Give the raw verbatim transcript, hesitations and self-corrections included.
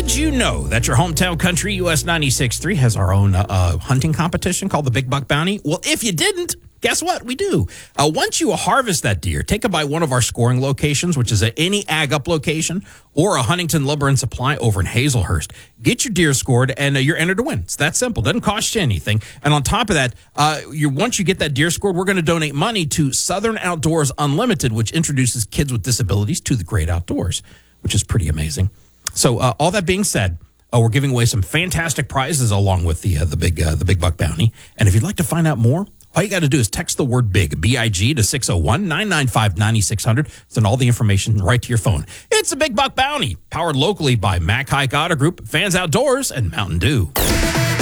Did you know that your hometown country, U S ninety-six point three, has our own uh, uh, hunting competition called the Big Buck Bounty? Well, if you didn't, guess what? We do. Uh, once you harvest that deer, take it by one of our scoring locations, which is at any Ag Up location or a Huntington Lumber and Supply over in Hazelhurst. Get your deer scored, and uh, you're entered to win. It's that simple. Doesn't cost you anything. And on top of that, uh, you once you get that deer scored, we're going to donate money to Southern Outdoors Unlimited, which introduces kids with disabilities to the great outdoors, which is pretty amazing. So uh, all that being said, uh, we're giving away some fantastic prizes along with the uh, the big uh, the Big Buck Bounty. And if you'd like to find out more, all you got to do is text the word BIG, B I G, to six oh one, nine nine five, nine six hundred. Send all the information right to your phone. It's a Big Buck Bounty, powered locally by Mac Hike Auto Group, Fans Outdoors, and Mountain Dew.